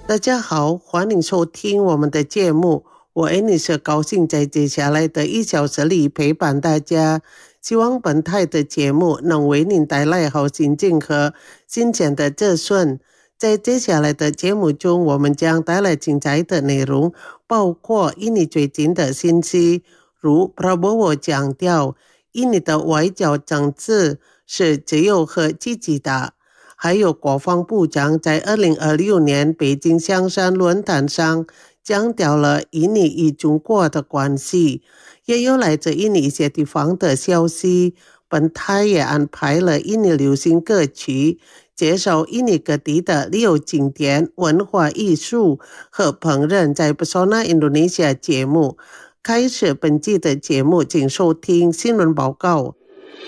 大家好，欢迎收听我们的节目。我 Annie 高兴在接下来的1小时里陪伴大家，希望本台的节目能为您带来好心情和新鲜的资讯。在接下来的节目中，我们将带来精彩的内容，包括印尼最近的信息，如 Prabowo 强调印尼的外交政策是自由和积极的，还有国防部长在2026年北京香山论坛上强调了印尼与中国的关系，也有来自印尼一些地方的消息。本台也安排了印尼流行歌曲，介绍印尼各地的旅游景点、文化艺术和烹饪在 Pesona Indonesia 节目。开始本季的节目，请收听新闻报告。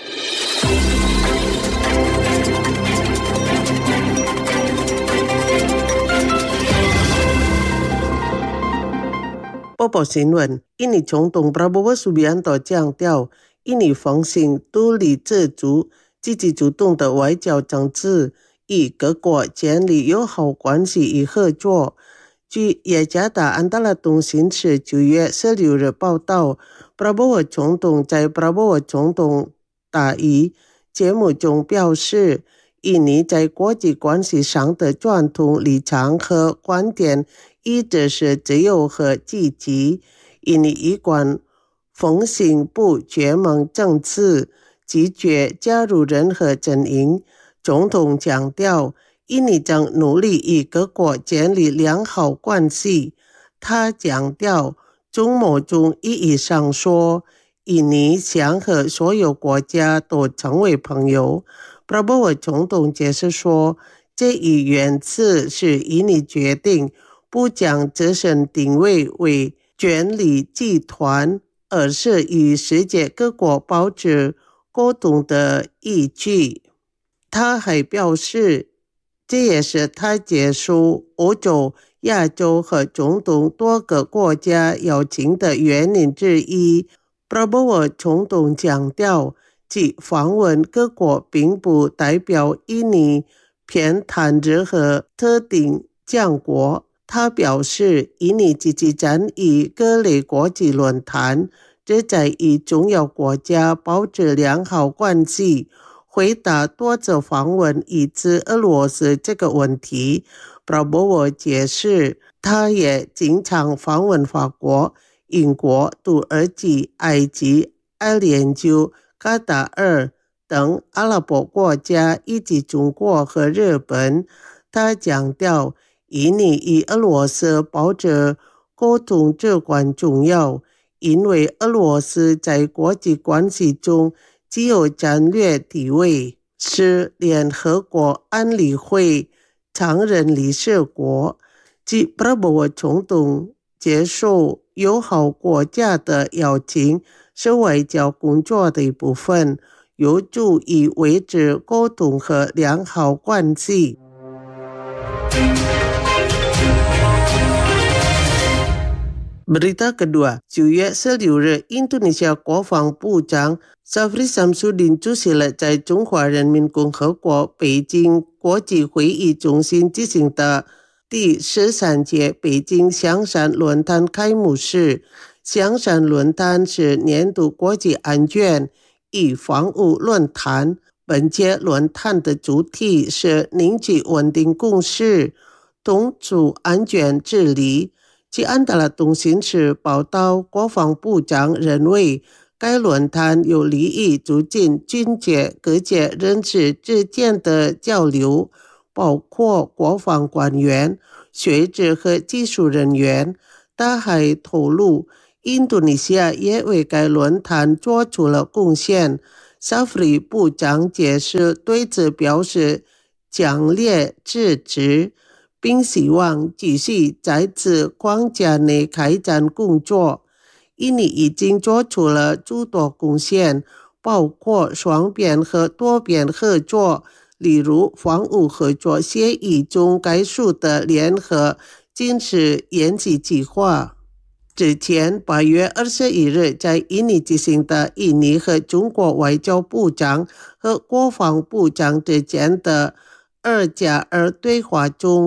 播报新闻，印尼总统 Prabowo Subianto 强调，印尼奉行独立自主、积极主动的外交政策，与各国建立友好关系与合作。据雅加达安达拉通讯社9月16日报道， Prabowo 总统在 Prabowo 总统大语节目中表示，印尼在国际关系上的传统立场和观点一直是自由和积极，印尼一贯奉行不结盟政策，拒绝加入任何阵营。总统强调，印尼正努力与各国建立良好关系。他强调，中某中意义上说，印尼想和所有国家都成为朋友。Prabowo 总统解释说，这一原则是印尼决定不将自身定位为权力集团，而是与世界各国保持沟通的依据。他还表示，这也是他结束欧洲、亚洲和中东多个国家邀请的原因之一。Prabowo 总统强调，其访问各国并不代表印尼偏袒任何特定强国。他表示，印尼积极参与各类国际论坛，旨在与重要国家保持良好关系。回答多次访问以至俄罗斯这个问题， Prabowo 解释，他也经常访问法国、英国、土耳其、埃及、阿联酋、卡塔尔等阿拉伯国家，以及中国和日本。他强调，印尼与俄罗斯保持沟通至关重要，因为俄罗斯在国际关系中具有战略地位，是联合国安理会常任理事国。即 Prabowo 总统接受友好国家的邀请，是外交工作的一部分，有助于维持沟通和良好关系。Berita kedua, 9月16日，印度尼西亚国防部长 Safri Samsudin 出席了在中华人民共和国北京国际会议中心进行的第13届北京香山论坛开幕式。香山论坛是年度国际安全与防务论坛，本届论坛的主题是凝聚稳定共识，统筹安全治理。据安达拉通讯社报道，国防部长认为该论坛有利于促进军界各界人士之间的交流，包括国防官员、学者和技术人员。他还透露，印度尼西亚也为该论坛做出了贡献。Safri 部长解释，对此表示强烈支持，并希望继续在此框架内开展工作。印尼已经做出了诸多贡献，包括双边和多边合作，例如防务合作协议中概述的联合军事演习计划。之前8月21日在印尼举行的印尼和中国外交部长和国防部长之间的2+2对话中，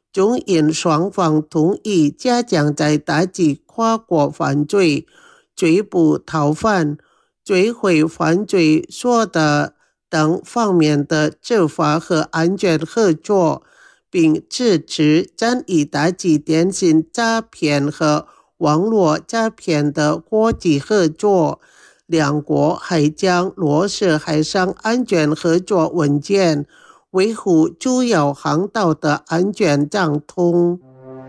中印双方同意加强在打击跨国犯罪、追捕逃犯、追回犯罪所得等方面的执法和安全合作，并支持战役打击电信诈骗和网络诈骗的国际合作。两国还将落实海上安全合作文件，维护主要航道的安全畅通。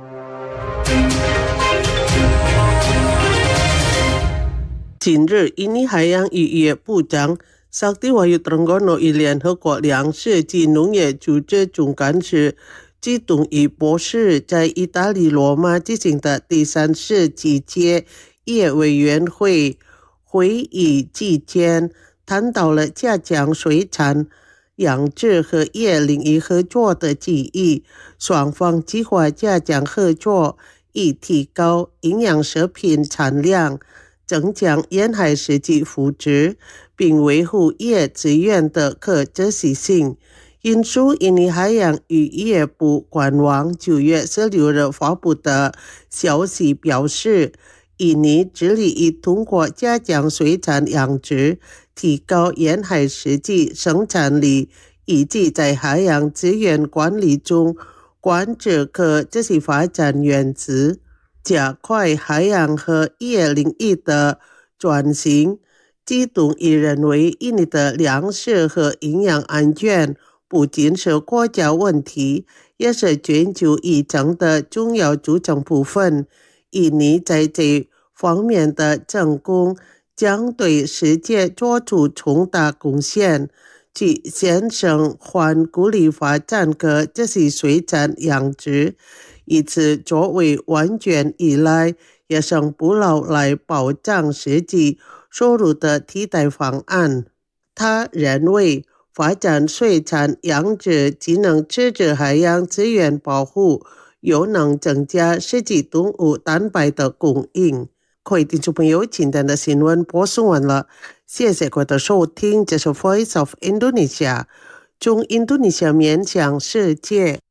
近日，印尼海洋渔业部长Sakti Wahyutrenggono与联合国粮食及农业组织总干事基东伊博士在意大利罗马进行的第34届业委员会会议期间，谈到了加强水产、养殖和业领域合作的建议。双方计划加强合作，以提高营养食品产量，增强沿海实际福祉，并维护业资源的可持续性。引述印尼海洋渔业部官网9月16日发布的消息表示，印尼致力于通过加强水产养殖，提高沿海实际生产力，以及在海洋资源管理中贯彻可持续发展原则，加快海洋和业领域的转型。基东伊认为，印尼的粮食和营养安全不仅是国家问题，也是全球议程的重要组成部分。印尼在这方面的成功将对世界做出重大贡献。其先生还鼓励发展可持续水产养殖，以此作为完全依赖野生捕捞来保障实际收入的替代方案。他认为，发展水产养殖既能支持海洋资源保护，又能增加实际动物蛋白的供应。各位听众朋友，今天的新闻播送完了，谢谢各位的收听，这是 Voice of Indonesia， 从印度尼西亚面向世界。